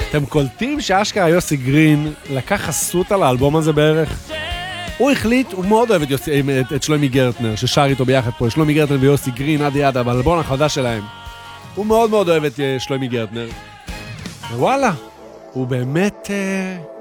אתם קולטים שאשכרה יוסי גרין לקח חסות על האלבום הזה בערך? הוא החליט, הוא מאוד אוהב את שלומי גרטנר, ששר איתו ביחד פה, שלומי גרטנר ויוסי גרין עד יד, אבל באלבום החדש שלהם. הוא מאוד מאוד אוהב את שלומי גרטנר. ווואלה, הוא באמת